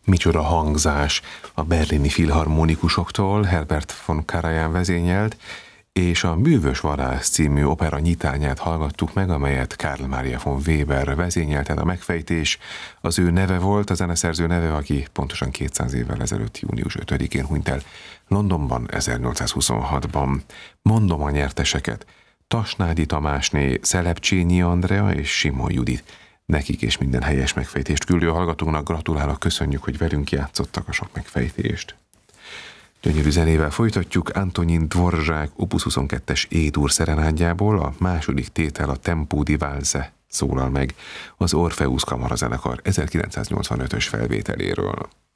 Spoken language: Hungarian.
Micsoda hangzás a berlini filharmonikusoktól, Herbert von Karajan vezényelt, és a Bűvös vadász című opera nyitányát hallgattuk meg, amelyet Karl Maria von Weber vezényelt. A megfejtés az ő neve volt, a zeneszerző neve, aki pontosan 200 évvel ezelőtt június 5-én hunyt el Londonban 1826-ban. Mondom a nyerteseket: Tasnádi Tamásné, Szelepcsényi Andrea és Simon Judit. Nekik és minden helyes megfejtést küldő hallgatónak gratulálok, köszönjük, hogy velünk játszottak a sok megfejtést. Gyönyörű zenével folytatjuk. Antonin Dvorzsák Opus 22-es E-dur szerenádjából a második tétel, a Tempo di Valse szólal meg az Orpheus Kamarazenekar 1985-ös felvételéről.